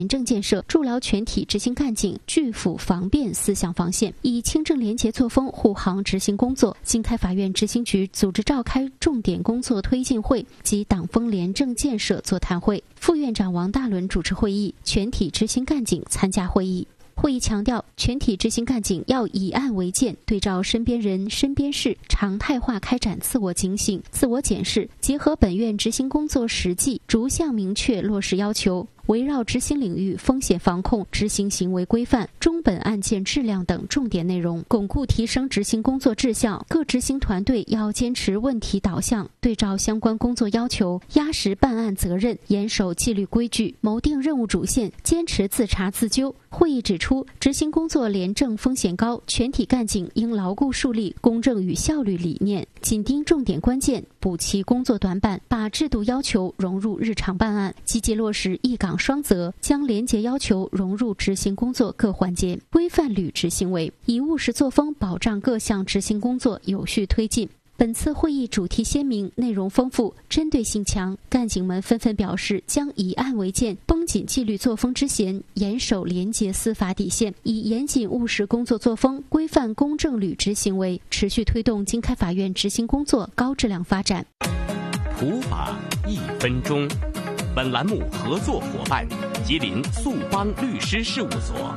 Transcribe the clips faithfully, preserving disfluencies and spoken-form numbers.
廉政建设，筑牢全体执行干警拒腐防变四项防线，以清正廉洁作风护航执行工作。经开法院执行局组织召开重点工作推进会及党风廉政建设座谈会，副院长王大伦主持会议，全体执行干警参加会议。会议强调，全体执行干警要以案为鉴，对照身边人、身边事，常态化开展自我警醒、自我检视，结合本院执行工作实际，逐项明确落实要求，围绕执行领域风险防控、执行行为规范、中本案件质量等重点内容，巩固提升执行工作质效。各执行团队要坚持问题导向，对照相关工作要求，压实办案责任，严守纪律规矩，谋定任务主线，坚持自查自纠。会议指出，执行工作廉政风险高，全体干警应牢固树立公正与效率理念，紧盯重点关键，补齐工作短板，把制度要求融入日常办案，积极落实一岗双责，将廉洁要求融入执行工作各环节，规范履职行为，以务实作风保障各项执行工作有序推进。本次会议主题鲜明，内容丰富，针对性强，干警们纷纷表示将以案为鉴，绷紧纪律作风之弦，严守廉洁司法底线，以严谨务实工作作风规范公正履职行为，持续推动经开法院执行工作高质量发展。 普法一分钟，本栏目合作伙伴吉林速邦律师事务所。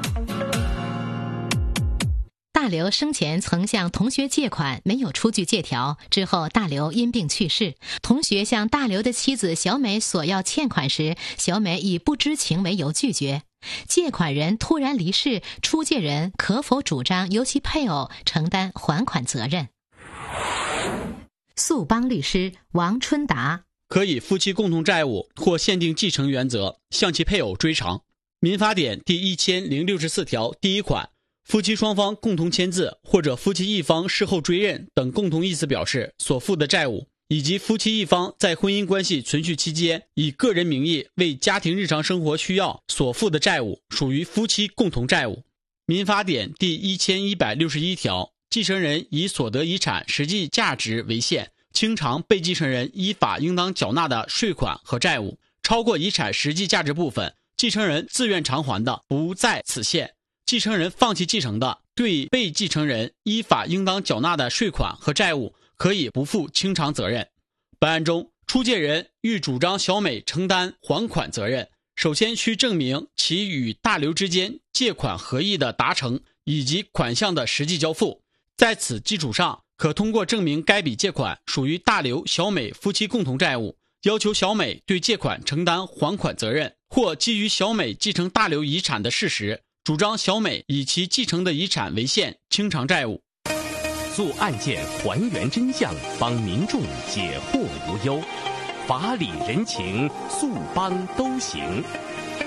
大刘生前曾向同学借款，没有出具借条，之后大刘因病去世，同学向大刘的妻子小美索要欠款时，小美以不知情为由拒绝。借款人突然离世，出借人可否主张由其配偶承担还款责任？速邦律师王春达： 可以夫妻共同债务或限定继承原则向其配偶追偿。民法典第一千零六十四条第一款，夫妻双方共同签字或者夫妻一方事后追认等共同意思表示所负的债务，以及夫妻一方在婚姻关系存续期间以个人名义为家庭日常生活需要所负的债务，属于夫妻共同债务。民法典第一千一百六十一条，继承人以所得遗产实际价值为限，清偿被继承人依法应当缴纳的税款和债务，超过遗产实际价值部分，继承人自愿偿还的，不在此限。继承人放弃继承的，对被继承人依法应当缴纳的税款和债务，可以不负清偿责任。本案中，出借人欲主张小美承担还款责任，首先需证明其与大刘之间借款合意的达成以及款项的实际交付。在此基础上，可通过证明该笔借款属于大刘、小美夫妻共同债务，要求小美对借款承担还款责任，或基于小美继承大刘遗产的事实，主张小美以其继承的遗产为限清偿债务。 做案件还原真相，帮民众解惑无忧，法理人情，速邦都行。